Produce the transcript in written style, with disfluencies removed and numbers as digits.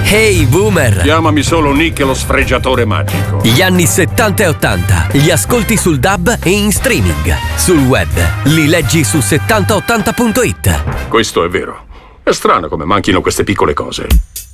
Hey Boomer! Chiamami solo Nick lo sfregiatore magico. Gli anni 70 e 80 li ascolti sul DAB e in streaming. Sul web li leggi su 7080.it. Questo è vero. È strano come manchino queste piccole cose.